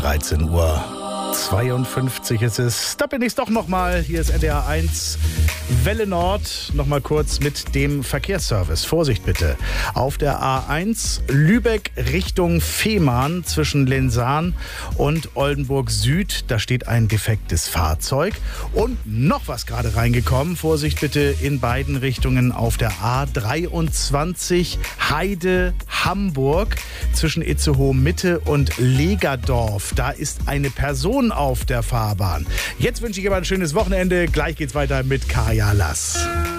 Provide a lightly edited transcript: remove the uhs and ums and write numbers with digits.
13:52 Uhr ist es. Da bin ich doch nochmal. Hier ist NDR 1 Welle Nord. Nochmal kurz mit dem Verkehrsservice. Vorsicht bitte. Auf der A1 Lübeck Richtung Fehmarn zwischen Lensahn und Oldenburg Süd. Da steht ein defektes Fahrzeug. Und noch was gerade reingekommen. Vorsicht bitte in beiden Richtungen auf der A23 Heide Hamburg zwischen Itzehoe Mitte und Legerdorf. Da ist eine Person auf der Fahrbahn. Jetzt wünsche ich aber ein schönes Wochenende. Gleich geht's weiter mit Kaya Lass.